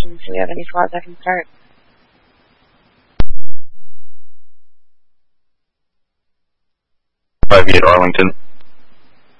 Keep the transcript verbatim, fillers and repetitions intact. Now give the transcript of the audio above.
questions. Do we have any slots I can start? five eight Arlington.